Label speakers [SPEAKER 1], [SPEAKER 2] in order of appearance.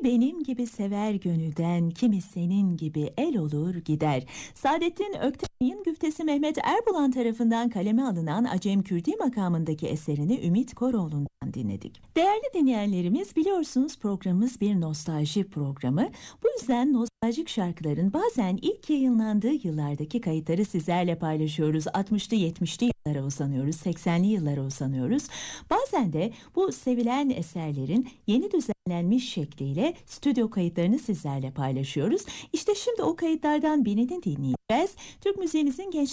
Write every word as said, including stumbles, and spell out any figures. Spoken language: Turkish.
[SPEAKER 1] benim gibi sever gönülden, kimi senin gibi el olur gider. Saadettin Ökten'in güftesi Mehmet Erbulan tarafından kaleme alınan Acem Kürdi makamındaki eserini Ümit Koroğlu'ndan dinledik. Değerli dinleyenlerimiz, biliyorsunuz programımız bir nostalji programı. Bu yüzden nostaljik şarkıların bazen ilk yayınlandığı yıllardaki kayıtları sizlerle paylaşıyoruz. altmışlı yetmişli yıllara uzanıyoruz, seksenli yıllara uzanıyoruz. Bazen de bu sevilen eserlerin yeni düzenlenmiş şekliyle stüdyo kayıtlarını sizlerle paylaşıyoruz. İşte şimdi o kayıtlardan birini dinleyeceğiz. Türk müziğimizin genç